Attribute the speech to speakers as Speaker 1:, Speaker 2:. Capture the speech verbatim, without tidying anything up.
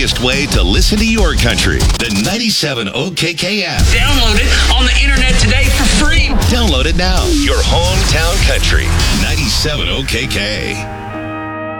Speaker 1: easiest way to listen to your country. The ninety-seven O K K app.
Speaker 2: Download it on the internet today for free.
Speaker 1: Download it now. Your hometown country. ninety-seven O K K.